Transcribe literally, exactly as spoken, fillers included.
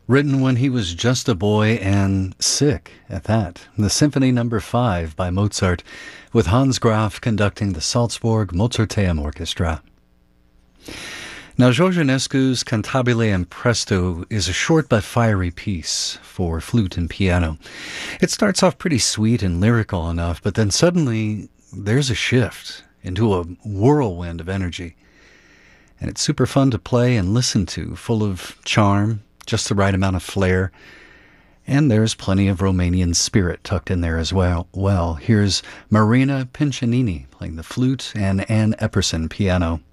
Written when he was just a boy and sick at that. The Symphony Number Five by Mozart, with Hans Graf conducting the Salzburg Mozarteum Orchestra. Now, George Enescu's Cantabile and Presto is a short but fiery piece for flute and piano. It starts off pretty sweet and lyrical enough, but then suddenly there's a shift into a whirlwind of energy. And it's super fun to play and listen to, full of charm, just the right amount of flair. And there's plenty of Romanian spirit tucked in there as well. Well, here's Marina Pincianini playing the flute and Ann Epperson piano.